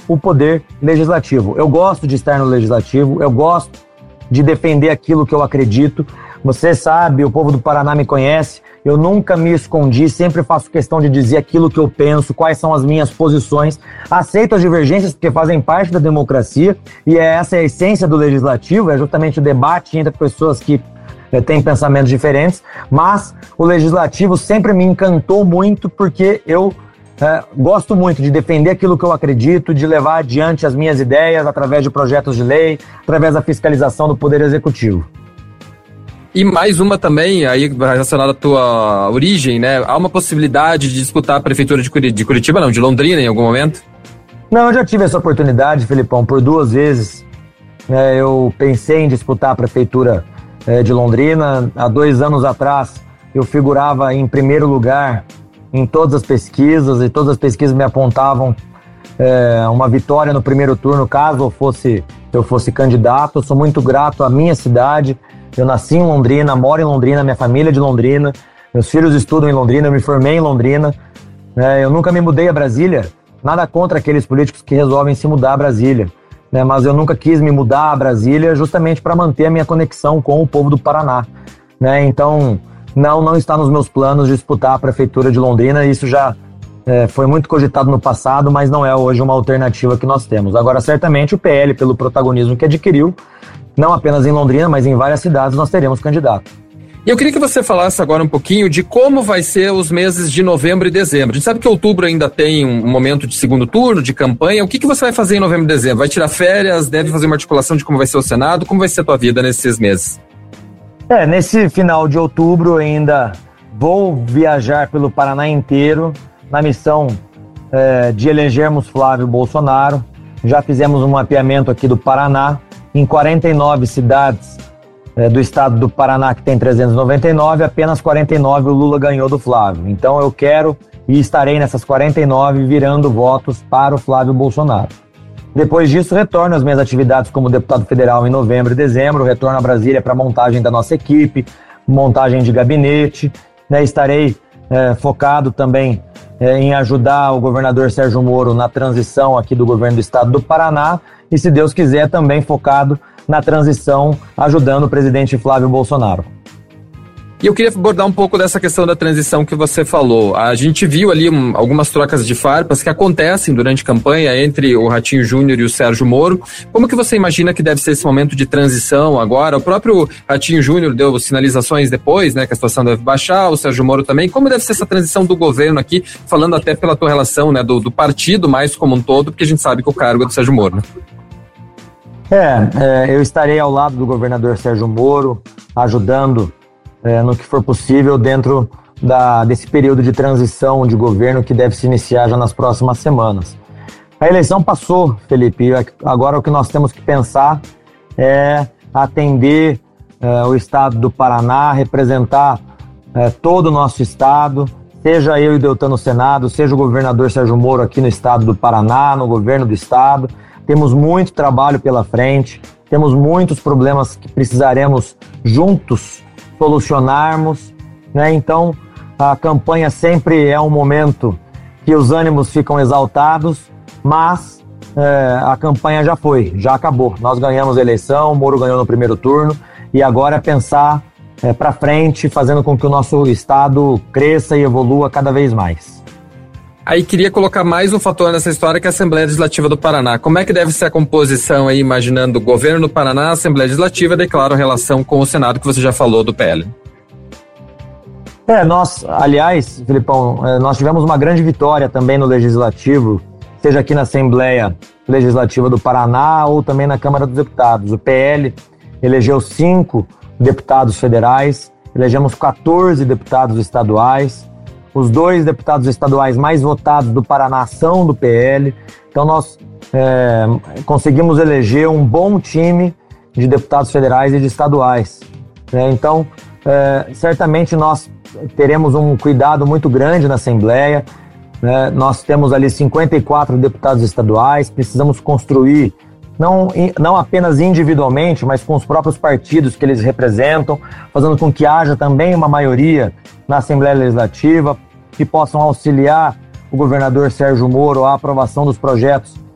o poder legislativo. Eu gosto de estar no legislativo, eu gosto de defender aquilo que eu acredito. Você sabe, o povo do Paraná me conhece, eu nunca me escondi, sempre faço questão de dizer aquilo que eu penso, quais são as minhas posições. Aceito as divergências porque fazem parte da democracia e essa é a essência do legislativo, é justamente o debate entre pessoas que têm pensamentos diferentes, mas o legislativo sempre me encantou muito porque eu gosto muito de defender aquilo que eu acredito, de levar adiante as minhas ideias através de projetos de lei, através da fiscalização do Poder Executivo. E mais uma também, aí relacionada à tua origem, né? Há uma possibilidade de disputar a prefeitura de Curitiba, não, de Londrina em algum momento? Não, eu já tive essa oportunidade, Felipão, por 2 vezes. Eu pensei em disputar a prefeitura de Londrina. Há 2 anos atrás, eu figurava em primeiro lugar em todas as pesquisas, e todas as pesquisas me apontavam uma vitória no primeiro turno, caso eu fosse candidato. Eu sou muito grato à minha cidade. Eu nasci em Londrina, moro em Londrina, minha família é de Londrina, meus filhos estudam em Londrina, eu me formei em Londrina. Eu nunca me mudei a Brasília, nada contra aqueles políticos que resolvem se mudar a Brasília, mas eu nunca quis me mudar a Brasília justamente para manter a minha conexão com o povo do Paraná. Então, não está nos meus planos disputar a prefeitura de Londrina. Isso já foi muito cogitado no passado, mas não é hoje uma alternativa que nós temos. Agora, certamente o PL, pelo protagonismo que adquiriu, não apenas em Londrina, mas em várias cidades nós teremos candidato. E eu queria que você falasse agora um pouquinho de como vai ser os meses de novembro e dezembro. A gente sabe que outubro ainda tem um momento de segundo turno, de campanha. O que você vai fazer em novembro e dezembro? Vai tirar férias? Deve fazer uma articulação de como vai ser o Senado? Como vai ser a tua vida nesses meses? Nesse final de outubro ainda vou viajar pelo Paraná inteiro na missão de elegermos Flávio Bolsonaro. Já fizemos um mapeamento aqui do Paraná. Em 49 cidades do estado do Paraná, que tem 399, apenas 49 o Lula ganhou do Flávio. Então eu quero e estarei nessas 49 virando votos para o Flávio Bolsonaro. Depois disso, retorno às minhas atividades como deputado federal em novembro e dezembro, retorno a Brasília para a montagem da nossa equipe, montagem de gabinete. Estarei focado também em ajudar o governador Sérgio Moro na transição aqui do governo do estado do Paraná e, se Deus quiser, também focado na transição, ajudando o presidente Flávio Bolsonaro. E eu queria abordar um pouco dessa questão da transição que você falou. A gente viu ali algumas trocas de farpas que acontecem durante a campanha entre o Ratinho Júnior e o Sérgio Moro. Como que você imagina que deve ser esse momento de transição agora? O próprio Ratinho Júnior deu sinalizações depois, que a situação deve baixar, o Sérgio Moro também. Como deve ser essa transição do governo aqui, falando até pela tua relação, do partido mais como um todo, porque a gente sabe que o cargo é do Sérgio Moro, eu estarei ao lado do governador Sérgio Moro, ajudando no que for possível dentro desse período de transição de governo que deve se iniciar já nas próximas semanas. A eleição passou, Felipe, agora o que nós temos que pensar é atender o estado do Paraná, representar todo o nosso estado, seja eu e Deltan no Senado, seja o governador Sérgio Moro aqui no estado do Paraná, no governo do estado. Temos muito trabalho pela frente, temos muitos problemas que precisaremos juntos solucionarmos, Então, a campanha sempre é um momento que os ânimos ficam exaltados, mas a campanha já acabou. Nós ganhamos a eleição, o Moro ganhou no primeiro turno, e agora é pensar para frente, fazendo com que o nosso estado cresça e evolua cada vez mais. Aí queria colocar mais um fator nessa história, que é a Assembleia Legislativa do Paraná. Como é que deve ser a composição aí, imaginando o governo do Paraná, a Assembleia Legislativa, declaro relação com o Senado, que você já falou do PL? Aliás, Filipão, nós tivemos uma grande vitória também no Legislativo, seja aqui na Assembleia Legislativa do Paraná ou também na Câmara dos Deputados. O PL elegeu 5 deputados federais, elegemos 14 deputados estaduais. Os 2 deputados estaduais mais votados do Paraná são do PL. Então nós conseguimos eleger um bom time de deputados federais e de estaduais. Então, certamente nós teremos um cuidado muito grande na Assembleia. Nós temos ali 54 deputados estaduais, precisamos construir, não apenas individualmente, mas com os próprios partidos que eles representam, fazendo com que haja também uma maioria na Assembleia Legislativa, que possam auxiliar o governador Sérgio Moro à aprovação dos projetos